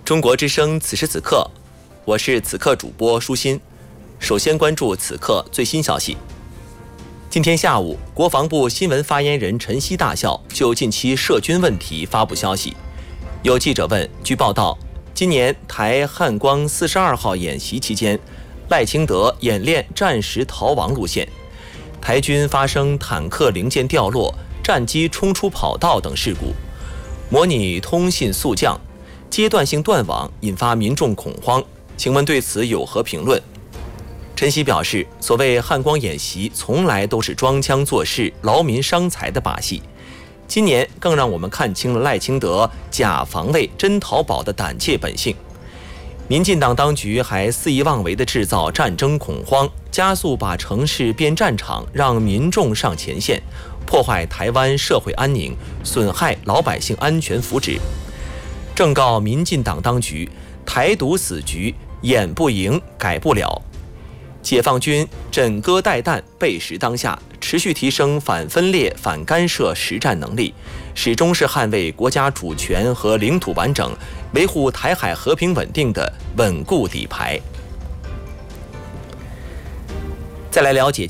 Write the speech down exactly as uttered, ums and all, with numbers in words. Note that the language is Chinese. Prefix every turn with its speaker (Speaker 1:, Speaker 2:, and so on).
Speaker 1: 中国之声此时此刻，我是此刻主播舒心。首先关注此刻最新消息。今天下午，国防部新闻发言人陈希大校就近期涉军问题发布消息。有记者问，据报道，今年台汉光四十二号演习期间，赖清德演练战时逃亡路线，台军发生坦克零件掉落、战机冲出跑道等事故，模拟通信速降，阶段性断网，引发民众恐慌。请问对此有何评论？陈希表示，所谓汉光演习从来都是装腔作势、劳民伤财的把戏，今年更让我们看清了赖清德假防卫真逃跑的胆怯本性。民进党当局还肆意妄为地制造战争恐慌，加速把城市变战场，让民众上前线，破坏台湾社会安宁，损害老百姓安全福祉。正告民进党当局，台独死局演不赢，改不了。解放军枕戈待旦，备时当下，持续提升反分裂、反干涉实战能力，始终是捍卫国家主权和领土完整、维护台海和平稳定的稳固底牌。再来了解